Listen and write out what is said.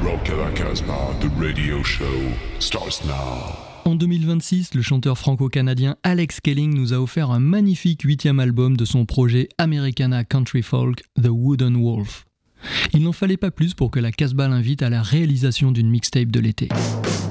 Rock à la Casbah, the radio show starts now. En 2026, le chanteur franco-canadien Alex Kelling nous a offert un magnifique 8e album de son projet Americana Country Folk, The Wooden Wolf. Il n'en fallait pas plus pour que la Casbah l'invite à la réalisation d'une mixtape de l'été.